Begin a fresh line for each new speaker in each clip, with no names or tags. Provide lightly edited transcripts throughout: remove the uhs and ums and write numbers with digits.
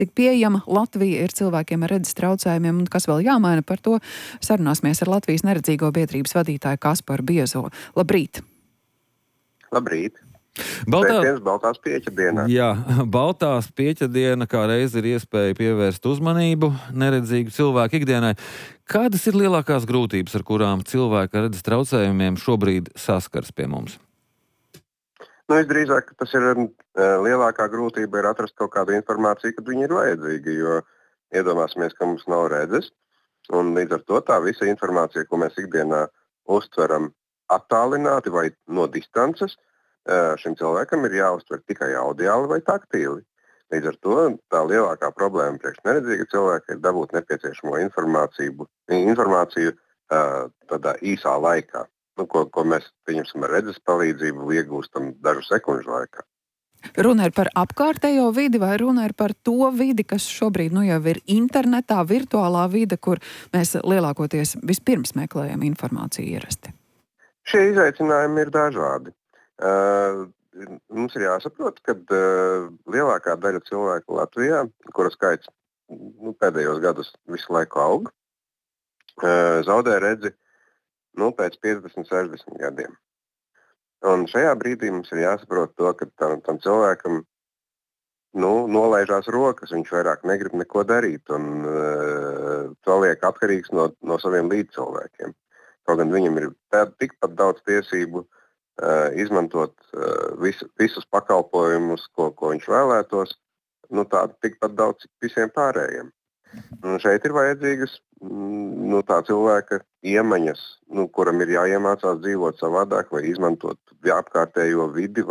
Tik pieejama Latvija ir cilvēkiem ar redzes traucējumiem, un kas vēl jāmaina, par to sarunāsimies ar Latvijas neredzīgo biedrības vadītāju Kasparu Biezo. Labrīt!
Labrīt! Baltās pieķa dienā.
Jā, Baltās pieķa diena kā reiz ir iespēja pievērst uzmanību neredzīgu cilvēku ikdienai. Kādas ir lielākās grūtības, ar kurām cilvēki ar redzes traucējumiem šobrīd saskars pie mums?
Visdrīzāk, tas ir lielākā grūtība ir atrast kaut kādu informāciju, kad viņi ir vajadzīgi, jo iedomāsimies, ka mums nav redzes, un līdz ar to tā visa informācija, ko mēs ikdienā uztveram attālināti vai no distances, šim cilvēkam ir jāuztver tikai audiāli vai taktīli. Līdz ar to tā lielākā problēma priekš neredzīga cilvēka ir dabūt nepieciešamo informāciju tādā īsā laikā, ko mēs, pieņemsim, ar redzes palīdzību iegūstam dažu sekundžu laikā.
Runa ir par apkārtējo vidi vai runa ir par to vidi, kas šobrīd jau ir internetā, virtuālā vide, kur mēs lielākoties vispirms meklējam informāciju ierasti?
Šie izaicinājumi ir dažādi. Mums ir jāsaprot, ka lielākā daļa cilvēku Latvijā, kura skaits pēdējos gadus visu laiku aug, zaudē redzi pēc 50, 60 gadiem. Un šajā brīdī mums ir jāsaprot to, ka tam cilvēkam nolaižās rokas, viņš vairāk negrib neko darīt un paliek atkarīgs no saviem līdzcilvēkiem. Kaut gan viņam ir tikpat daudz tiesību izmantot visus pakalpojumus, ko viņš vēlētos, tikpat daudz, cik visiem pārējiem. Un šeit ir vajadzīgas tā cilvēka iemaņas, kuram ir jāiemācās dzīvot savādāk vai izmantot apkārtējo vidi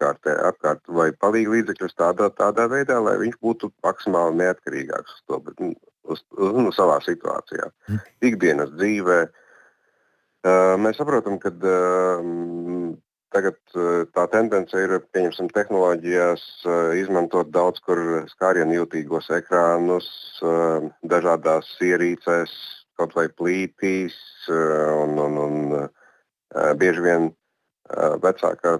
vai palīgu līdzekļus tādā veidā, lai viņš būtu maksimāli neatkarīgāks uz savā situācijā. Ikdienas dzīvē. Mēs saprotam, ka tagad tā tendence ir, pieņemsim, tehnoloģijās izmantot daudz kur skārienu jūtīgos ekrānus, dažādās ierīcēs, kaut vai plītīs, un bieži vien vecāku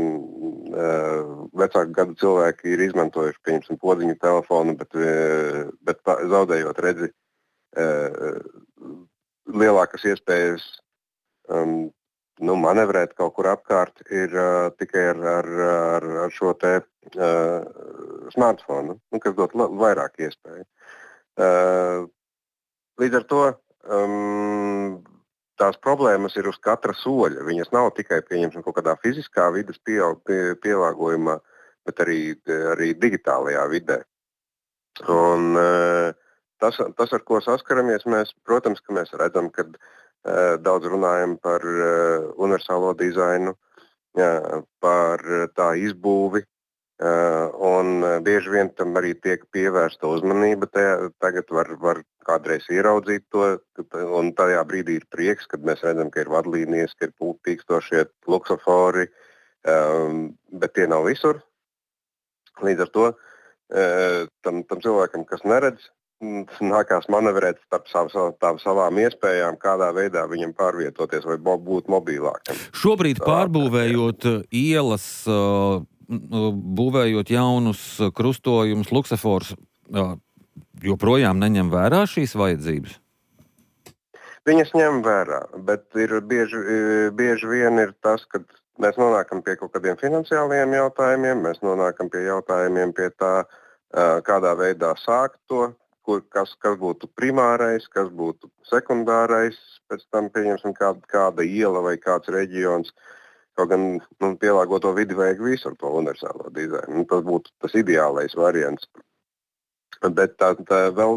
gadu cilvēki ir izmantojuši, pieņemsim, podziņu telefonu, bet zaudējot redzi lielākas iespējas manevrēt kaut kur apkārt ir tikai ar šo te smartphonu, kas dod vairāk iespēju. Līdz ar to tās problēmas ir uz katra soļa. Viņas nav tikai, pieņemsim, kaut kādā fiziskā vides pielāgojumā, bet arī digitālajā vidē. Un tas, ar ko saskaramies, protams, ka mēs redzam, ka daudz runājam par universālo dizainu, par tā izbūvi, un bieži vien tam arī tiek pievērsta uzmanība. Tagad var kādreiz ieraudzīt to, un tajā brīdī ir prieks, kad mēs redzam, ka ir vadlīnijas, ka ir pīkstošie luksofori, bet tie nav visur. Līdz ar to tam cilvēkam, kas neredz, nākās manevrēt starp savām iespējām, kādā veidā viņam pārvietoties vai būt mobilākam.
Šobrīd pārbūvējot ielas, būvējot jaunus krustojumus, luksofors, joprojām neņem vērā šīs vajadzības?
Viņas ņem vērā, bet ir bieži vien ir tas, ka mēs nonākam pie kaut kādiem finansiāliem jautājumiem, mēs nonākam pie jautājumiem pie tā, kādā veidā sākt to, kas būtu primārais, kas būtu sekundārais, pēc tam pieņemsim kāda iela vai kāds reģions. Kaut gan pielāgoto vidi vajag visur to universālo dizainu. Tas būtu tas ideālais variants. Bet tā vēl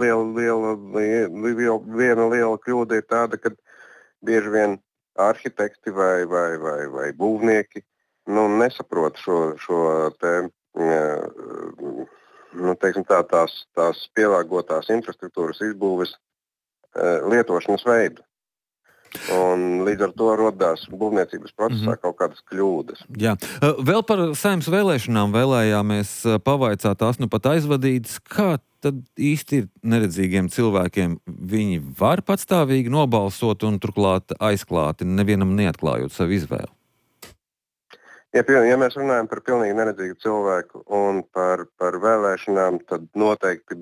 viena liela kļūda ir tāda, ka bieži vien arhitekti vai būvnieki nesaprot šo te tās pielāgotās infrastruktūras izbūves lietošanas veidu. Un līdz ar to rodās būvniecības procesā kaut kādas kļūdas.
Jā. Vēl par Saeimas vēlēšanām vēlējāmies pavaicāt, tās pat aizvadītas. Kā tad īsti ir neredzīgiem cilvēkiem? Viņi var patstāvīgi nobalsot un turklāt aizklāti, nevienam neatklājot savu izvēli?
Ja mēs runājam par pilnīgi neredzīgu cilvēku un par vēlēšanām, tad noteikti